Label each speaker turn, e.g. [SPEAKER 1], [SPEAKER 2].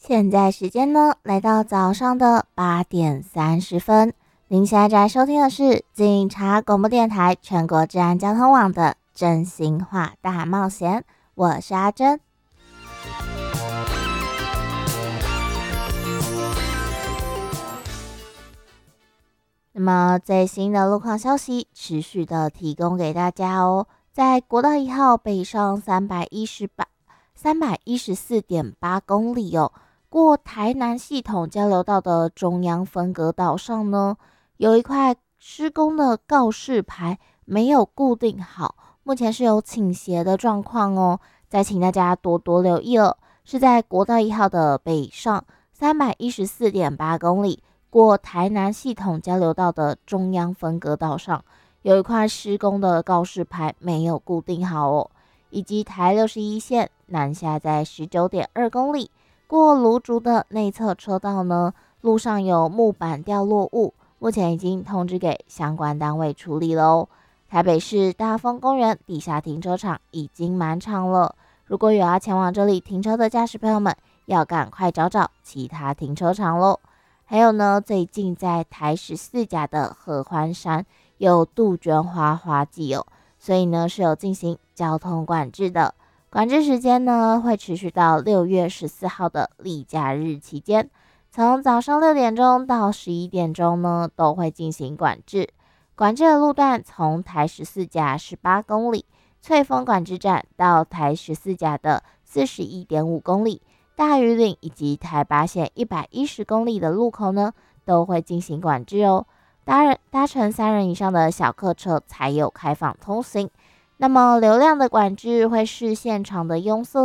[SPEAKER 1] 现在时间呢，来到早上的8点30分。您现在在收听的是警察广播电台全国治安交通网的真心话大冒险，我是阿珍。那么最新的路况消息持续的提供给大家哦。在国道1号北上314.8公里哦，过台南系统交流道的中央分隔岛上呢，有一块施工的告示牌没有固定好，目前是有倾斜的状况哦，再请大家多多留意了。是在国道1号的北上314.8公里，过台南系统交流道的中央分隔道上，有一块施工的告示牌没有固定好哦，以及台61线南下在19.2公里，过芦竹的内侧车道呢，路上有木板掉落物，目前已经通知给相关单位处理了哦。台北市大丰公园地下停车场已经满场了，如果有要前往这里停车的驾驶朋友们，要赶快找找其他停车场咯。还有呢，最近在台14甲的合欢山有杜鹃花花季哦，所以呢是有进行交通管制的。管制时间呢会持续到6月14号的例假日期间，从早上6点钟到11点钟呢都会进行管制。管制的路段从台14甲18公里翠峰管制站到台14甲的41.5公里，大屿岭以及台8线110公里的路口呢都会进行管制哦。搭乘3人以上的小客车才有开放通行。那么流量的管制会视现场的拥塞